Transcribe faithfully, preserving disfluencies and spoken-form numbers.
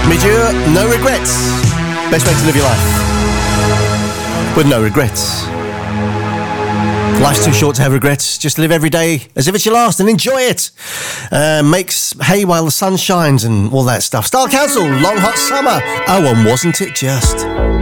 Midure, no regrets. Best way to live your life. With no regrets. Life's too short to have regrets. Just live every day as if it's your last and enjoy it. Uh, makes hay while the sun shines and all that stuff. Style Council, Long Hot Summer. Oh, and wasn't it just?